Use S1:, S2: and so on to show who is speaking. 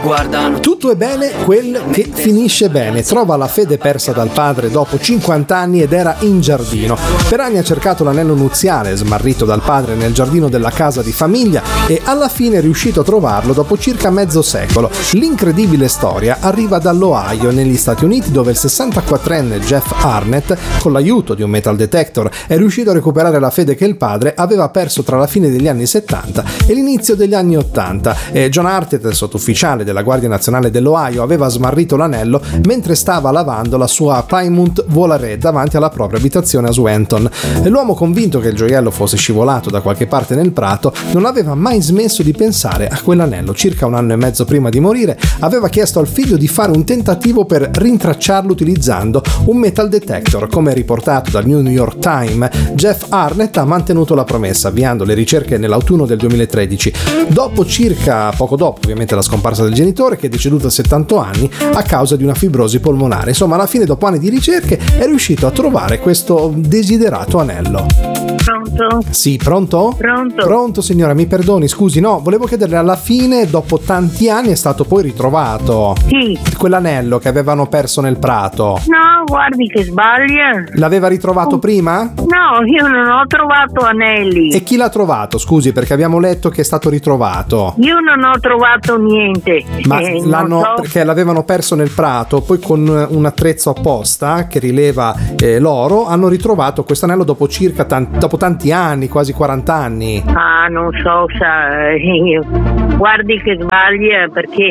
S1: guardano.
S2: Tutto è bene quel che finisce bene. Trova la fede persa dal padre dopo 50 anni ed era in giardino. Per anni ha cercato l'anello nuziale, smarrito dal padre nel giardino della casa di famiglia, e alla fine è riuscito a trovarlo dopo circa mezzo secolo. L'incredibile storia arriva dall'Ohio, negli Stati Uniti, dove il 64enne Jeff Arnett, con l'aiuto di un metal detector, è riuscito a recuperare la fede che il padre aveva perso tra la fine degli anni 70 e l'inizio degli anni 80. John Arnett, sottufficiale della Guardia Nazionale dell'Ohio, aveva smarrito l'anello mentre stava lavando la sua Plymouth Volare davanti alla propria abitazione a Swanton. L'uomo, convinto che il gioiello fosse scivolato da qualche parte nel prato, non aveva mai smesso di pensare a quell'anello. Circa un anno e mezzo prima di morire aveva chiesto al figlio di fare un tentativo per rintracciarlo utilizzando un metal detector. Come riportato dal New York Times, Jeff Arnett ha mantenuto la promessa, avviando le ricerche nell'autunno del 2013, poco dopo ovviamente la scomparsa del genitore, che è deceduto a 70 anni a causa di una fibrosi polmonare. Insomma, alla fine, dopo anni di ricerche, è riuscito a trovare questo desiderato anello.
S3: Pronto?
S2: Sì, pronto?
S3: Pronto.
S2: Pronto, signora, mi perdoni, scusi, no, volevo chiederle, alla fine, dopo tanti anni, è stato poi ritrovato?
S3: Sì.
S2: Quell'anello che avevano perso nel prato.
S3: No, guardi che sbaglia.
S2: L'aveva ritrovato prima?
S3: No, io non ho trovato anelli.
S2: E chi l'ha trovato? Scusi, perché abbiamo letto che è stato ritrovato.
S3: Io non ho trovato niente.
S2: Ma
S3: non so.
S2: perché l'avevano perso nel prato, poi con un attrezzo apposta che rileva l'oro hanno ritrovato questo anello dopo circa dopo tanti anni, quasi 40 anni.
S3: Ah, non so, sa, io. Guardi che sbaglia, perché